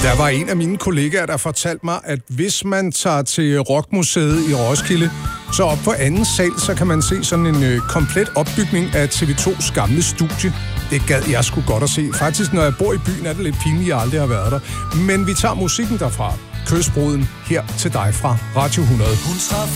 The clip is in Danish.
Der var en af mine kollegaer, der fortalte mig, at hvis man tager til Rockmuseet i Roskilde, så op på anden sal, så kan man se sådan en komplet opbygning af TV2's gamle studie. Det gad jeg sgu godt at se. Faktisk, når jeg bor i byen, er det lidt pinligt, at jeg aldrig har været der. Men vi tager musikken derfra. Kysbruden her til dig fra Radio 100. Hun traf